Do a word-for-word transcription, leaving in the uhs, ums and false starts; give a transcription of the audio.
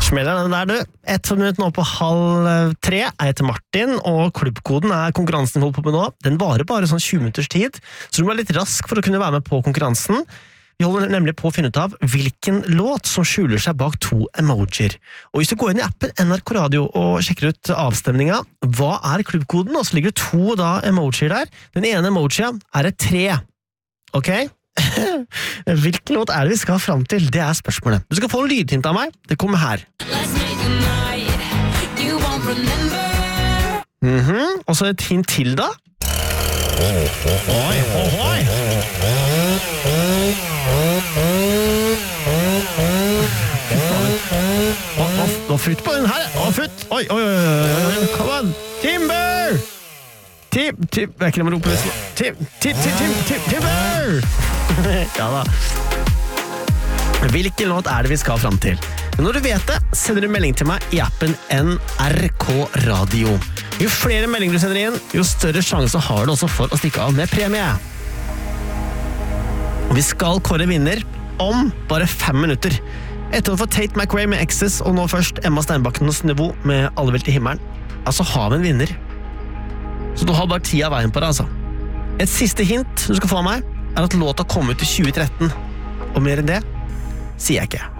smeller den der, du. Ett minutt nå på halv tre. Jeg heter Martin, og klubbkoden er konkurransen vi holder på med nå. Den varer bare sånn tjue minutters tid, så du må være litt rask for å kunne være med på konkurransen. Vi holder nemlig på å finne ut av hvilken låt som skjuler seg bak to emojier. Og hvis du går inn i appen N R K Radio og sjekker ut avstemninga, hva er klubbkoden? Og så ligger det to da emojier der. Den ene emojien er et tre. Ok? Hvilken låt er det vi skal fram til? Det er spørsmålet. Du skal få en lydhint av meg. Det kommer her. Mhm. Og så et hint til da. Oi, oi, oi. Nå futt på den her. Å, futt. Oi, oi, oi. Come on. Timber! Tim, Tim, det er ikke det man roper det. Tim, Tim, Tim, Tim, Tim, Timber! Ja da. Hvilken låt er det vi skal fram til? Når du vet det, sender du melding til meg i appen N R K Radio. Jo flere meldinger du sender inn, jo større sjanse har du også for å stikke av med premie. Vi skal kåre vinner om bare fem minutter. Etter å få Tate McRae med Access, og nå først Emma Steinbakken og Snevå med Alle vil til himmelen, altså har vi en vinner. Så du har bare ti av veien på det, altså. Et siste hint du skal få av meg, er at låta kom ut i tjue tretten. Og mer enn det sier jeg ikke.